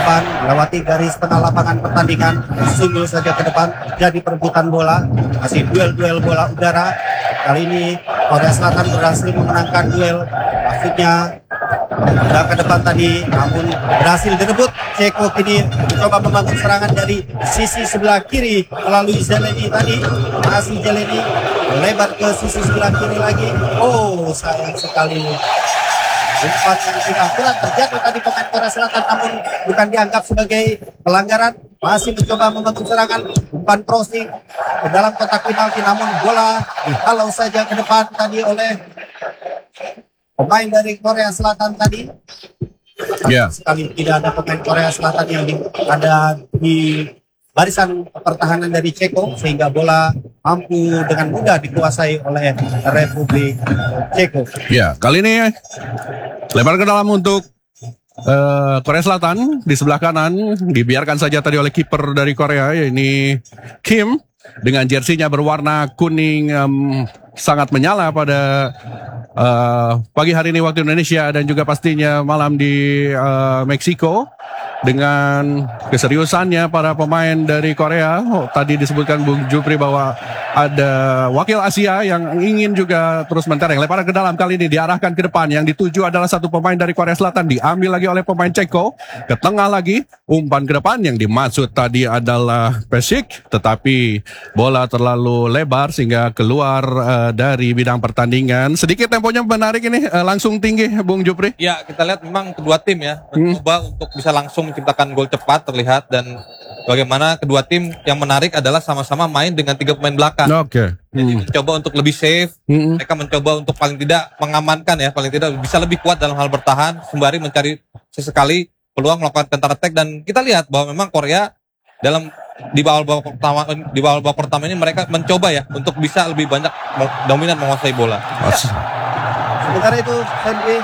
depan, melewati garis tengah lapangan pertandingan, sungguh saja ke depan, jadi perebutan bola, masih duel-duel bola udara. Kali ini Korea Selatan berhasil memenangkan duel, maksudnya udah ke depan tadi, namun berhasil direbut. Ceko kini mencoba membangun serangan dari sisi sebelah kiri melalui Zeleny tadi, masih Zeleny lebar ke sisi sebelah kiri lagi. Oh, sayang sekali. Umpan yang sudah berat terjatuh tadi pemain Korea Selatan, namun bukan dianggap sebagai pelanggaran. Masih mencoba membangun serangan, umpan crossing ke dalam kotak penalti, namun bola dihalau saja ke depan tadi oleh pemain dari Korea Selatan tadi. Sekali tidak ada pemain Korea Selatan yang ada di barisan pertahanan dari Ceko, sehingga bola mampu dengan mudah dikuasai oleh Republik Ceko. Ya, kali ini lebar ke dalam untuk Korea Selatan. Di sebelah kanan dibiarkan saja tadi oleh kiper dari Korea, yaitu Kim, dengan jersinya berwarna kuning sangat menyala pada pagi hari ini waktu Indonesia, dan juga pastinya malam di Meksiko. Dengan keseriusannya para pemain dari Korea, tadi disebutkan Bung Jupri bahwa ada wakil Asia yang ingin juga terus mentereng. Lemparan ke dalam kali ini diarahkan ke depan, yang dituju adalah satu pemain dari Korea Selatan, diambil lagi oleh pemain Ceko. Ke tengah lagi, umpan ke depan, yang dimaksud tadi adalah Pesik, tetapi bola terlalu lebar sehingga keluar dari bidang pertandingan. Sedikit temponya menarik ini, langsung tinggi Bung Jupri. Ya, kita lihat memang kedua tim ya mencoba untuk bisa langsung menciptakan gol cepat terlihat, dan bagaimana kedua tim yang menarik adalah sama-sama main dengan 3 pemain belakang. Oke. Jadi mencoba untuk lebih safe, mereka mencoba untuk paling tidak mengamankan ya, paling tidak bisa lebih kuat dalam hal bertahan sembari mencari sesekali peluang melakukan counter attack. Dan kita lihat bahwa memang Korea di babak pertama ini mereka mencoba ya untuk bisa lebih banyak dominan menguasai bola. Sementara itu Henry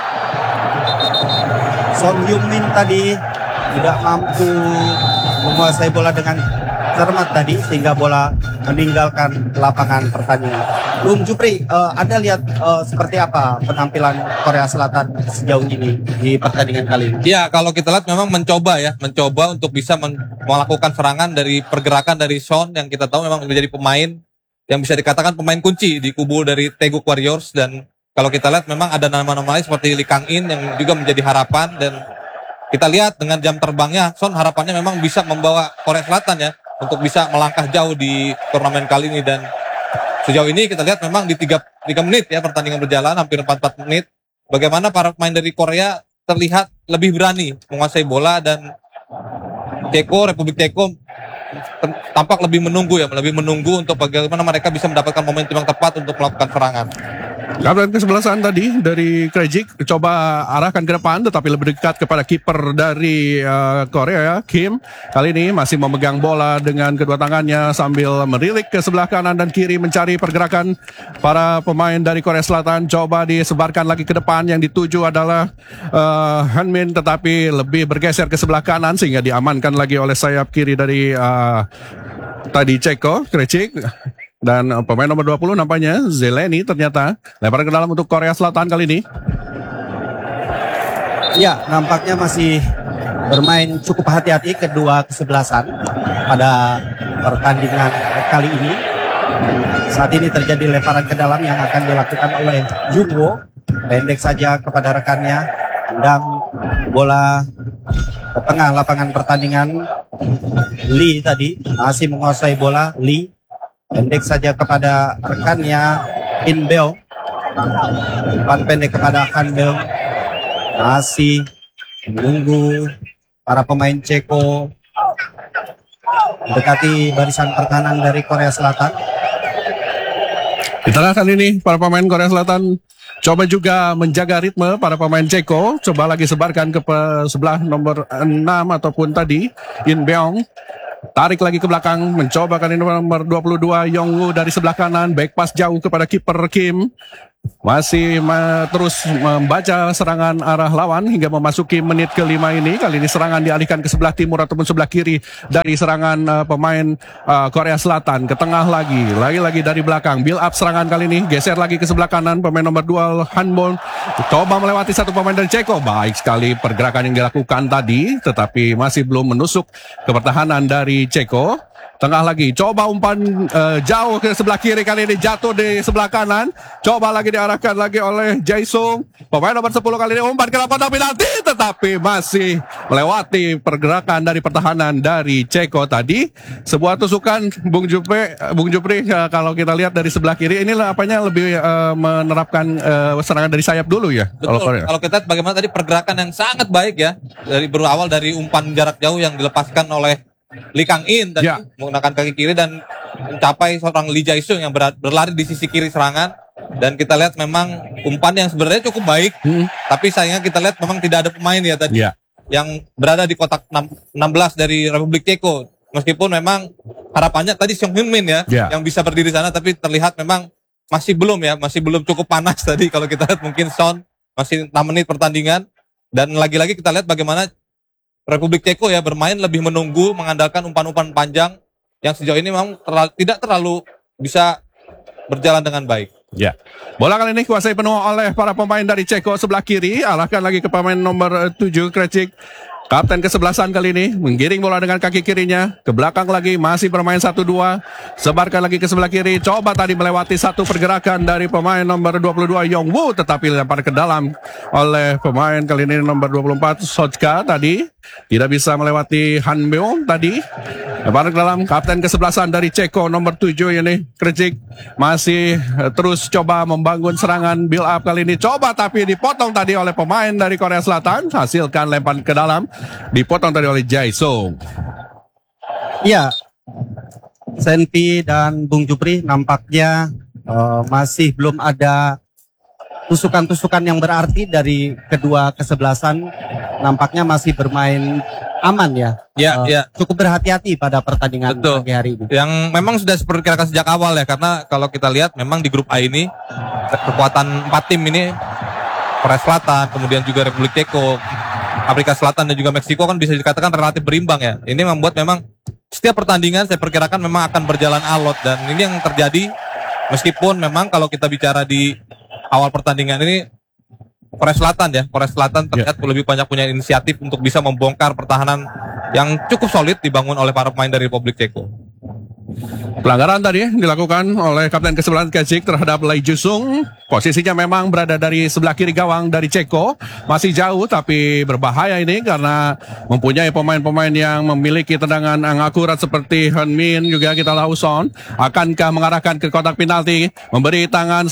Son Heung-min tadi tidak mampu menguasai bola dengan cermat tadi, sehingga bola meninggalkan lapangan pertandingan. Bung Jupri, Anda lihat seperti apa penampilan Korea Selatan sejauh ini di pertandingan kali ini? Ya, kalau kita lihat memang mencoba untuk bisa melakukan serangan dari pergerakan dari Son, yang kita tahu memang menjadi pemain yang bisa dikatakan pemain kunci di kubu dari Taeguk Warriors. Dan kalau kita lihat memang ada nama-nama lain seperti Lee Kang-in yang juga menjadi harapan, dan kita lihat dengan jam terbangnya Son, harapannya memang bisa membawa Korea Selatan ya untuk bisa melangkah jauh di turnamen kali ini. Dan sejauh ini kita lihat memang di 3 menit ya pertandingan berjalan, hampir 4 menit, bagaimana para pemain dari Korea terlihat lebih berani menguasai bola, dan Republik Ceko tampak lebih menunggu untuk bagaimana mereka bisa mendapatkan momentum yang tepat untuk melakukan serangan. Kapten kesebelasan tadi dari Krejcik coba arahkan ke depan, tetapi lebih dekat kepada kiper dari Korea, Kim. Kali ini masih memegang bola dengan kedua tangannya sambil merilik ke sebelah kanan dan kiri mencari pergerakan para pemain dari Korea Selatan. Coba disebarkan lagi ke depan, yang dituju adalah Hanmin, tetapi lebih bergeser ke sebelah kanan sehingga diamankan lagi oleh sayap kiri dari tadi Ceko, Krejcik. Dan pemain nomor 20 nampaknya Zeleny ternyata. Lemparan ke dalam untuk Korea Selatan kali ini. Ya, nampaknya masih bermain cukup hati-hati kedua kesebelasan pada pertandingan kali ini. Saat ini terjadi lemparan ke dalam yang akan dilakukan oleh Jungwo. Pendek saja kepada rekannya, tendang bola ke tengah lapangan pertandingan. Lee tadi masih menguasai bola. Lee pendek saja kepada rekannya In Beong. Umpan pendek kepada Han Beong. Masih menunggu para pemain Ceko mendekati barisan pertahanan dari Korea Selatan. Kita lihat kali ini para pemain Korea Selatan coba juga menjaga ritme para pemain Ceko. Coba lagi sebarkan ke sebelah nomor 6 ataupun tadi In Beong. Tarik lagi ke belakang, mencoba kali nomor 22 Yongwoo dari sebelah kanan, back pass jauh kepada kiper Kim. masih terus membaca serangan arah lawan hingga memasuki menit kelima ini. Kali ini serangan dialihkan ke sebelah timur ataupun sebelah kiri dari serangan pemain Korea Selatan. Ke tengah lagi dari belakang. Build up serangan kali ini, geser lagi ke sebelah kanan. Pemain nomor 2 Hanbon coba melewati satu pemain dari Ceko. Baik sekali pergerakan yang dilakukan tadi, tetapi masih belum menusuk ke pertahanan dari Ceko. Tengah lagi, coba umpan jauh ke sebelah kiri, kali ini jatuh di sebelah kanan. Coba lagi diarahkan lagi oleh Jaesung. Pemain nomor 10 kali ini umpan ke kotak penalti, tetapi masih melewati pergerakan dari pertahanan dari Ceko tadi. Sebuah tusukan Bung Jupri, kalau kita lihat dari sebelah kiri ini apanya lebih menerapkan serangan dari sayap dulu ya. Betul. Kalau kita lihat bagaimana tadi pergerakan yang sangat baik ya, dari berawal dari umpan jarak jauh yang dilepaskan oleh Lee Kang-in tadi menggunakan kaki kiri dan mencapai seorang Lee Jae-sung yang berlari di sisi kiri serangan, dan kita lihat memang umpan yang sebenarnya cukup baik, tapi sayangnya kita lihat memang tidak ada pemain ya tadi yang berada di kotak 16 dari Republik Ceko. Meskipun memang harapannya tadi Song Hyun-min yang bisa berdiri sana, tapi terlihat memang masih belum cukup panas tadi. Kalau kita lihat mungkin Son masih 6 menit pertandingan, dan lagi-lagi kita lihat bagaimana Republik Ceko bermain lebih menunggu, mengandalkan umpan-umpan panjang yang sejauh ini memang tidak terlalu bisa berjalan dengan baik. Ya, bola kali ini kuasai penuh oleh para pemain dari Ceko sebelah kiri. Arahkan lagi ke pemain nomor 7 Krecik. Kapten kesebelasan kali ini menggiring bola dengan kaki kirinya ke belakang lagi, masih bermain 1-2. Sebarkan lagi ke sebelah kiri. Coba tadi melewati satu pergerakan dari pemain nomor 22 Yongwoo, tetapi lempar ke dalam oleh pemain kali ini nomor 24 Sojka tadi. Tidak bisa melewati Han Beong tadi. Lempar ke dalam, kapten kesebelasan dari Ceko nomor 7 ini Krecik masih terus coba membangun serangan build up kali ini. Coba tapi dipotong tadi oleh pemain dari Korea Selatan. Hasilkan lempar ke dalam, dipotong tadi oleh Jae-sung. Iya, Senpi dan Bung Jupri nampaknya masih belum ada tusukan-tusukan yang berarti dari kedua kesebelasan. Nampaknya masih bermain aman ya. Cukup berhati-hati pada pertandingan pagi hari ini. Yang memang sudah diperkirakan sejak awal ya, karena kalau kita lihat memang di grup A ini kekuatan 4 tim ini, Korea Selatan, kemudian juga Republik Ceko, Afrika Selatan dan juga Meksiko kan bisa dikatakan relatif berimbang ya. Ini membuat memang setiap pertandingan saya perkirakan memang akan berjalan alot, dan ini yang terjadi meskipun memang kalau kita bicara di awal pertandingan ini Korea Selatan terlihat lebih banyak punya inisiatif untuk bisa membongkar pertahanan yang cukup solid dibangun oleh para pemain dari Republik Ceko. Pelanggaran tadi dilakukan oleh kapten kesebelasan Krecik terhadap Lee Jae-sung. Posisinya memang berada dari sebelah kiri gawang dari Ceko. Masih jauh tapi berbahaya ini karena mempunyai pemain-pemain yang memiliki tendangan yang akurat seperti Han Min, juga kita tahu Son. Akankah mengarahkan ke kotak penalti, memberi tangan